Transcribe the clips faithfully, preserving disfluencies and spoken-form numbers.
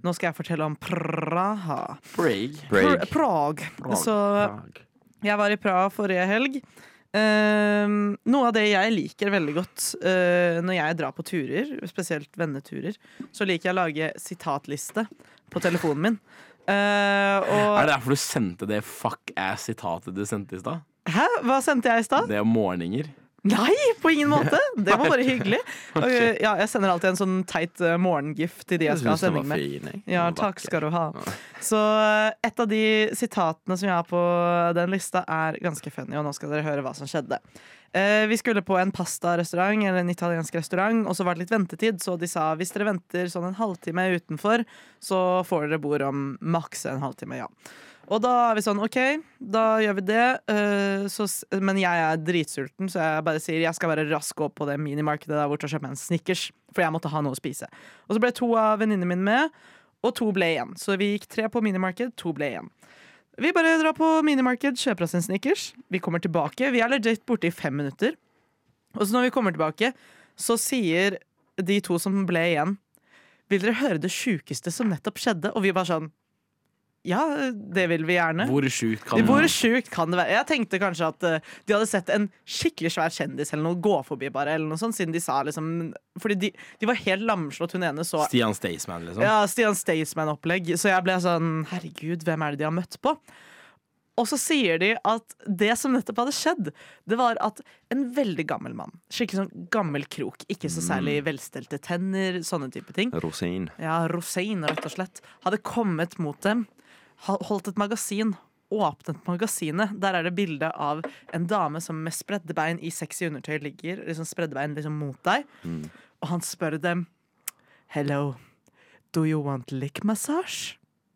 Nå skal jeg fortelle om Praha. Prague. Pr Prague. Prague. Så jeg var i Praha forrige helg. Uh, noe av det jeg liker veldig godt uh, når jeg drar på turer, spesielt venneturer, så liker jeg å lage sitatliste på telefonen min. Uh, og Er det derfor du sendte det fuck-ass-sitatet du sendte i stad? Hæ? Hva sendte jeg i stad? Det om morgener. Nei, på ingen måte. Det var bare hyggelig. Og, Ok. ja, jeg sender alltid en sånn teit uh, morgengif til de jeg skal ha synes den sending var med. fin, jeg. Ja, Den var takk vakker. skal du ha. Så et av de sitatene som jeg har på den lista, er ganske funny, og nå skal dere høre hva som skjedde. Eh, vi skulle på en pastarestaurant, eller en italiensk restaurant, og så var det litt ventetid, så de sa hvis dere venter sånn en halvtime utenfor, så får dere bord om maks en halvtime, ja. Og da er vi sånn, ok, da gjør vi det, eh, så, s- men jeg er dritsulten, så jeg bare sier jeg skal være rask opp på det minimarkedet der borte og kjøpe meg en Snickers, for jeg måtte ha noe å spise. Og så ble to av venninnene mine med, og to ble igjen. Så vi gikk tre på minimarked, to ble igjen. Vi bare drar på minimarked, kjøper oss en Snickers. Vi kommer tilbake. Vi er legit borte i fem minutter. Og så når vi kommer tilbake, så sier de to som ble igjen, vil dere høre det sjukeste som nettopp skjedde? Og vi bare sånn, ja, det vil vi gjerne. Hvor sjukt kan Hvor sjukt kan det være? Jeg tenkte kanskje at uh, de hadde sett en skikkelig svær kjendis eller noe gå forbi bare, eller noe sånt, siden de sa liksom, fordi de, de var helt lamslått, hun ene så Stian Staysman, liksom? ja, Stian Staysman-opplegg. Så jeg ble sånn, herregud, hvem er det de har møtt på? Og så sier de at det som nettopp hadde skjedd, det var at en veldig gammel mann, skikkelig sånn gammel krok, ikke så særlig velstelte tenner, sånne type ting. Rosin. Ja, rosin, rett og slett. Hadde kommet mot dem, ha- holdt et magasin, åpnet magasinet. Der er det bilde av en dame som med spredde bein i sexy undertøy ligger, liksom spredde bein liksom mot deg. Og han spør dem, hello, do you want lick massage?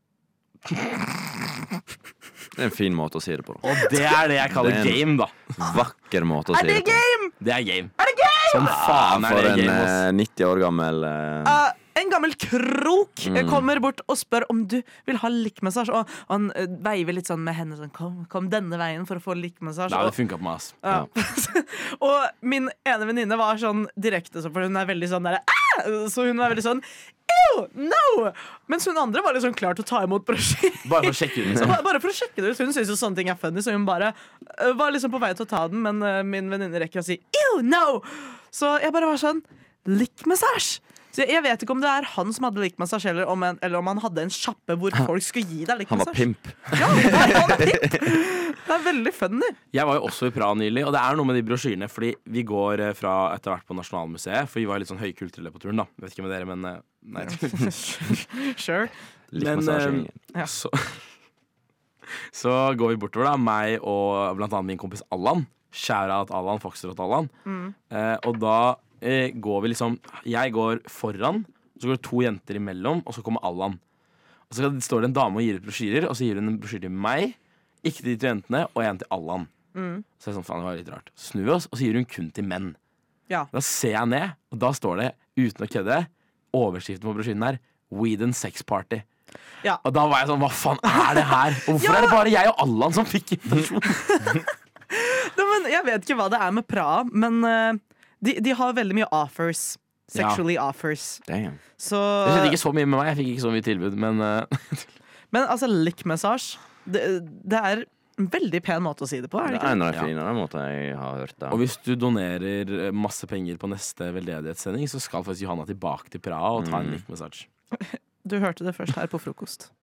Det er en fin måte å si det på. Da. Og det er det jeg kaller Det er en- game, da. Vakker måte å Er si det det på. game? Det er game. Er det game? Som faen er For det en game, ass. eh, nitti år gammel eh, Uh, en gammel krok eh, kommer bort og spør om du vil ha lickmassasje. Og han eh, veiver litt sånn med hendene sånn, kom, kom denne veien for å få lickmassasje. Nei, Og- det funka på meg, ass. Ja. Og min ene venninne var sånn direkte, så- for hun er veldig sånn der, «Æ!» så hun var veldig sånn ew, no! Mens hun andre var liksom klar til å ta imot brosjyren. Bare for å sjekke ut, liksom. Bare, bare for å sjekke det ut. Hun synes jo sånne ting er funny, så hun bare øh, var liksom på vei til å ta den, men øh, min venninne rekker å si ew, no! Så jeg bare var sånn lickmassasje. Så jeg, jeg vet ikke om det er han som hadde lickmassasje, eller, om en- eller om han hadde en sjappe hvor folk skulle gi deg Han var lickmassasje. pimp. Ja, han var pimp. Det er veldig funny. Jeg var jo også i Praha nylig, og det er noe med de brosjyrene. Fordi vi går eh, fra etter hvert på Nasjonalmuseet, for vi var litt sånn høykulturelle på turen, da. Vet ikke med dere, men eh, nei. Sure. Litt Men, massasje. eh, så, så går vi bortover, da. Meg og blant annet min kompis Allan. Shout-out Allan, Foxtrot Allan. Eh, og da eh, går vi liksom Jeg går foran, så går det to jenter imellom, og så kommer Allan. Og så står det en dame og gir ut brosjyrer, og så gir hun en brosjyre til meg, ikke til de to jentene, og en til Allan. Så er det sånn, faen, det var litt rart. Så snur vi oss, og så gir hun kun til menn. Ja. Da ser jeg ned, og da står det, uten å kødde, overskriften på brosjyren her, Weed and Sex Party. Ja. Og da var jeg sånn, hva faen er det her? Og hvorfor Ja! er det bare jeg og Allan som fikk invitasjon? Nei, men jeg vet ikke hva det er med Praha, men eh, de, de har veldig mye offers. Sexually offers. Damn. Så, Det skjedde ikke så mye med meg, jeg fikk ikke så mye tilbud, men uh, men altså, lickmassasje, det, det er en veldig pen måte å si det på, er Det det er ikke? en av de Ja. finere måtene jeg har hørt. Da. og hvis du donerer eh, masse penger på neste veldedighetssending, så skal faktisk Johanna tilbake til Praha og ta en lickmassasje. Du hørte det først her på frokost.